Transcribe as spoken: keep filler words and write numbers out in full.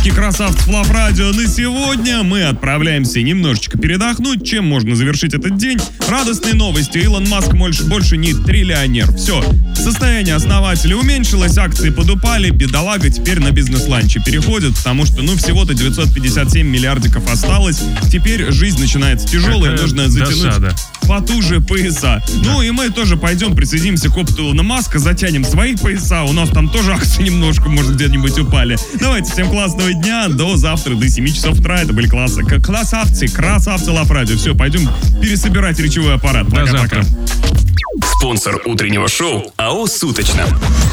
красавчики, красавцы Лав Радио. На сегодня мы отправляемся немножечко передохнуть. Чем можно завершить этот день? Радостные новости. Илон Маск больше, больше не триллионер. Все. Состояние основателя уменьшилось, акции подупали. Бедолага теперь на бизнес-ланче переходит, потому что, ну, всего-то девятьсот пятьдесят семь миллиардиков осталось. Теперь жизнь начинается тяжелая, Какая нужно затянуть досада. потуже пояса. Да. Ну и мы тоже пойдем присоединимся к опыту Илона Маска, затянем свои пояса. У нас там тоже акции немножко, может, где-нибудь упали. Давайте, всем классного дня. До завтра, до семи часов утра. Это были классы, красавцы, красавцы Лав Радио. Все, пойдем пересобирать речевой аппарат. Пока-пока. До завтра. Спонсор утреннего шоу АО «Суточно».